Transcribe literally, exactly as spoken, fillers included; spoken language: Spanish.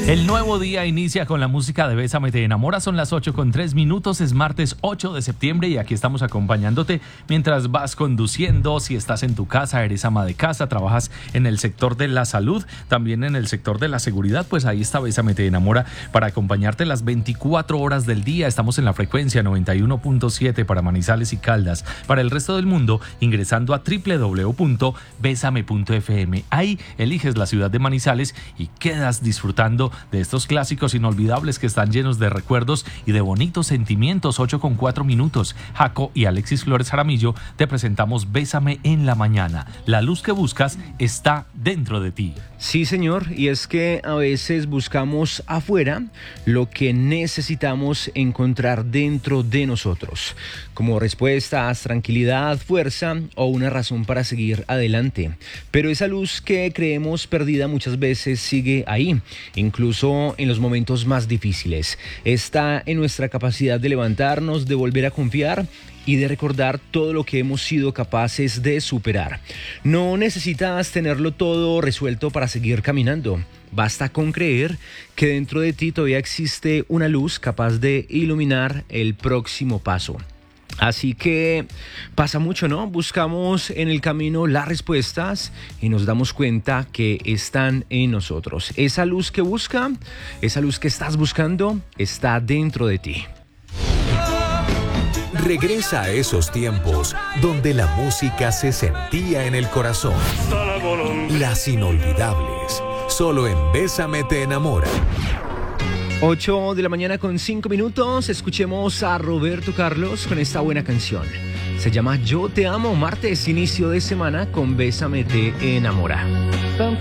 El nuevo día inicia con la música de Bésame Te Enamora. Son las ocho con tres minutos, es martes ocho de septiembre y aquí estamos acompañándote mientras vas conduciendo. Si estás en tu casa, eres ama de casa, trabajas en el sector de la salud, también en el sector de la seguridad, pues ahí está Bésame Te Enamora para acompañarte las veinticuatro horas del día. Estamos en la frecuencia noventa y uno punto siete para Manizales y Caldas. Para el resto del mundo, ingresando a doble u doble u doble u punto bésame punto efe eme. Ahí eliges la ciudad de Manizales y quedas disfrutando de estos clásicos inolvidables que están llenos de recuerdos y de bonitos sentimientos. Ocho con cuatro minutos. Jaco y Alexis Flores Jaramillo te presentamos Bésame en la mañana. La luz que buscas está dentro de ti. Sí, señor, y es que a veces buscamos afuera lo que necesitamos encontrar dentro de nosotros, como respuestas, tranquilidad, fuerza o una razón para seguir adelante. Pero esa luz que creemos perdida muchas veces sigue ahí, incluso en los momentos más difíciles. Está en nuestra capacidad de levantarnos, de volver a confiar y de recordar todo lo que hemos sido capaces de superar. No necesitas tenerlo todo resuelto para seguir caminando. Basta con creer que dentro de ti todavía existe una luz capaz de iluminar el próximo paso. Así que pasa mucho, ¿no? Buscamos en el camino las respuestas y nos damos cuenta que están en nosotros. Esa luz que busca, esa luz que estás buscando, está dentro de ti. Regresa a esos tiempos donde la música se sentía en el corazón. Las inolvidables, solo en Bésame Te Enamora. ocho de la mañana con cinco minutos, escuchemos a Roberto Carlos con esta buena canción. Se llama Yo Te Amo, martes, inicio de semana con Bésame Te Enamora.